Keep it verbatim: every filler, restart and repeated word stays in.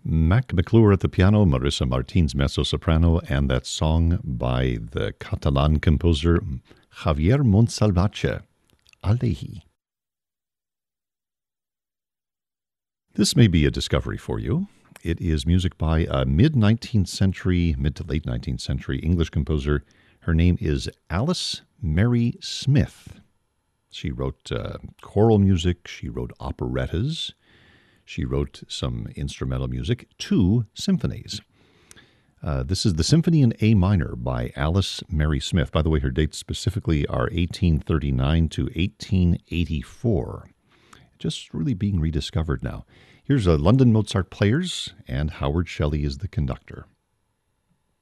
Mac McClure at the piano, Marissa Martins mezzo-soprano, and that song by the Catalan composer Javier Montsalvatge, Alehi. This may be a discovery for you. It is music by a mid-nineteenth century, mid to late nineteenth century English composer. Her name is Alice Mary Smith. She wrote uh, choral music, she wrote operettas, she wrote some instrumental music, two symphonies. Uh, this is the Symphony in A minor by Alice Mary Smith. By the way, her dates specifically are eighteen thirty-nine to eighteen eighty-four. Just really being rediscovered now. Here's a London Mozart Players, and Howard Shelley is the conductor.